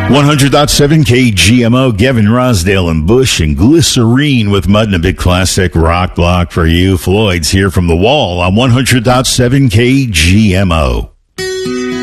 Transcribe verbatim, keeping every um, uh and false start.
one hundred point seven K G M O, Gavin Rosdale and Bush and Glycerine with Mud and a big classic rock block for you. Floyd's here from the Wall on one hundred point seven K G M O.